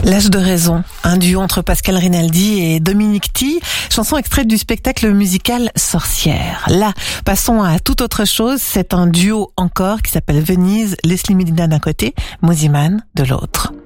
L'âge de raison, un duo entre Pascal Rinaldi et Dominique Thie, chanson extraite du spectacle musical Sorcière. Là, passons à toute autre chose, c'est un duo encore qui s'appelle Venise, Leslie Medina d'un côté, Mosimann de l'autre.